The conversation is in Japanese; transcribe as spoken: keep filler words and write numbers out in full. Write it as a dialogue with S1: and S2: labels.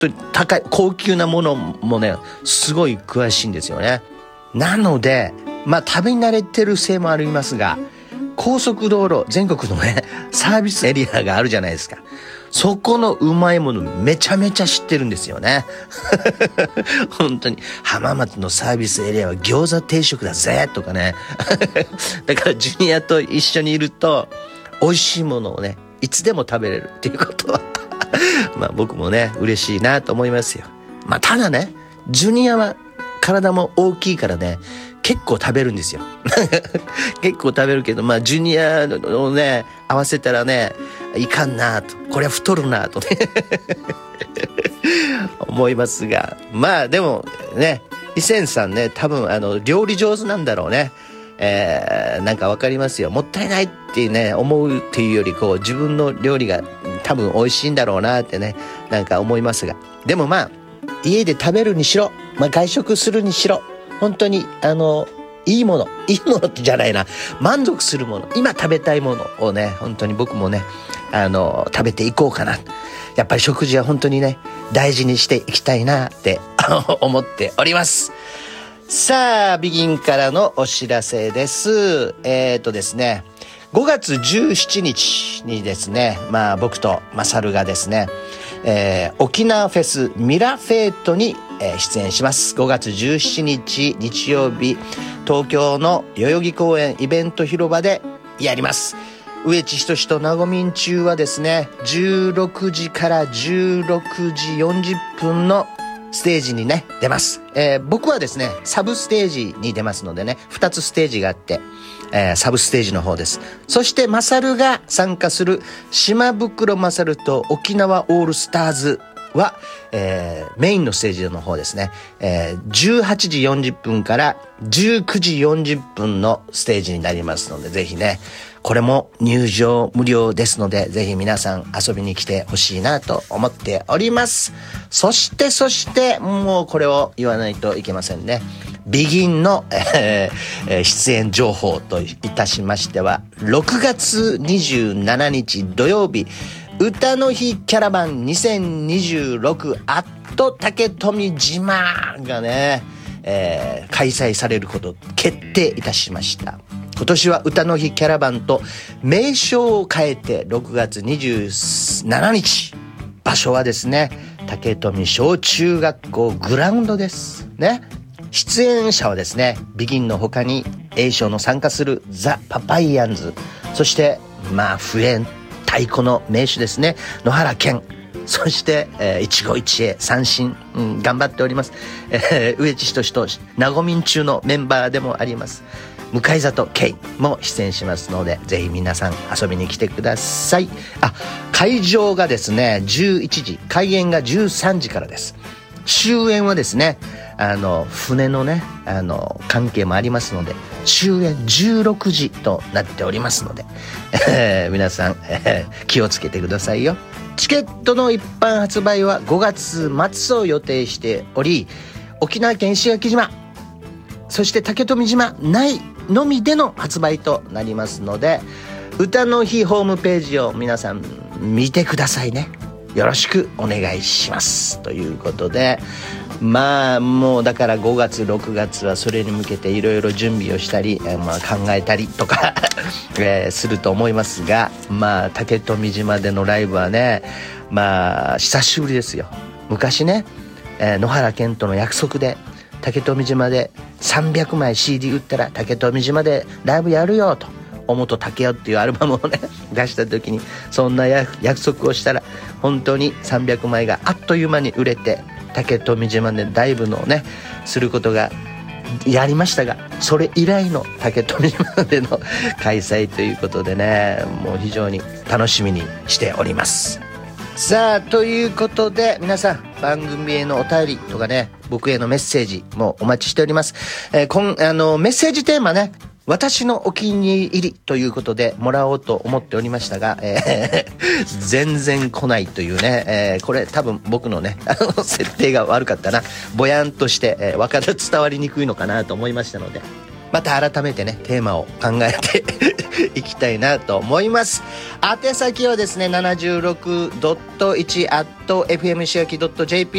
S1: 当に高い高級なものもねすごい詳しいんですよね。なのでまあ食べ慣れてるせいもありますが、高速道路全国のねサービスエリアがあるじゃないですか。そこのうまいものめちゃめちゃ知ってるんですよね。本当に浜松のサービスエリアは餃子定食だぜとかね。だからジュニアと一緒にいると美味しいものをねいつでも食べれるっていうことはまあ僕もね嬉しいなと思いますよ。まあただねジュニアは体も大きいからね結構食べるんですよ。結構食べるけど、まあジュニアをね合わせたらねいかんなと、これは太るなとね思いますが、まあでもねイセンさんね多分あの料理上手なんだろうね。えー、なんかわかりますよ。もったいないってね思うっていうよりこう自分の料理が多分美味しいんだろうなってねなんか思いますが、でもまあ家で食べるにしろ、まあ、外食するにしろ本当にあのいいものいいものってじゃないな満足するもの、今食べたいものをね本当に僕もねあの食べていこうかな。やっぱり食事は本当にね大事にしていきたいなって思っております。さあビギンからのお知らせです。えーとですねごがつじゅうしちにちにですねまあ僕とマサルがですね、えー、沖縄フェスミラフェートに、えー、出演します。ごがつじゅうしちにち日曜日東京の代々木公園イベント広場でやります。植地仁となごみん中はですねじゅうろくじからじゅうろくじよんじゅっぷんのステージにね出ます。えー、僕はですねサブステージに出ますのでねふたつステージがあって、えー、サブステージの方です。そしてマサルが参加する島袋マサルと沖縄オールスターズは、えー、メインのステージの方ですね、えー、じゅうはちじよんじゅっぷんからじゅうくじよんじゅっぷんのステージになりますので、ぜひねこれも入場無料ですのでぜひ皆さん遊びに来てほしいなと思っております。そしてそしてもうこれを言わないといけませんね。ビギンの、えー、出演情報といたしましてはろくがつにじゅうしちにち土曜日歌の日キャラバンにせんにじゅうろくアット竹富島がね、えー、開催されること決定いたしました。今年は歌の日キャラバンと名称を変えてろくがつにじゅうしちにち、場所はですね竹富小中学校グラウンドですね。出演者はですねビギンの他に A 賞の参加するザ・パパイヤンズ、そしてまあ笛太鼓の名手ですね野原健、そして、えー、一期一会三振、うん、頑張っております、えー、植地仁となごみん中のメンバーでもあります向里圭も出演しますのでぜひ皆さん遊びに来てください。あ、会場がですねじゅういちじ、開演がじゅうさんじからです。終演はですねあの船のねあの関係もありますので終演じゅうろくじとなっておりますので、えー、皆さん、えー、気をつけてくださいよ。チケットの一般発売はごがつまつを予定しており、沖縄県石垣島そして竹富島内のみでの発売となりますので、歌の日ホームページを皆さん見てくださいね。よろしくお願いしますということで、まあもうだからごがつろくがつはそれに向けていろいろ準備をしたり、えー、まあ考えたりとか、えー、すると思いますが、まあ竹富島でのライブはねまあ久しぶりですよ。昔ね、えー、野原健との約束で竹富島でさんびゃくまい シーディー 売ったら竹富島でライブやるよと尾本武雄っていうアルバムをね出した時にそんな約束をしたら本当にさんびゃくまいがあっという間に売れて竹富島でライブのねすることがやりましたが、それ以来の竹富島での開催ということでねもう非常に楽しみにしております。さあということで皆さん番組へのお便りとかね僕へのメッセージもお待ちしております。えー、こんあのメッセージテーマね私のお気に入りということでもらおうと思っておりましたが、えー、全然来ないというね、えー、これ多分僕のねあの設定が悪かったな、ぼやんとして、えー、わかる伝わりにくいのかなと思いましたので、 また改めてねテーマを考えていきたいなと思います。宛先はですね ななじゅうろくてんいち アット エフエム シアキ ドット ジェーピー